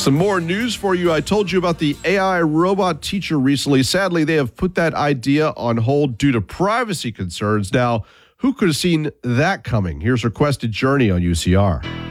Some more news for you. I told you about the AI robot teacher recently. Sadly, they have put that idea on hold due to privacy concerns. Now, who could have seen that coming? Here's Requested Journey on UCR.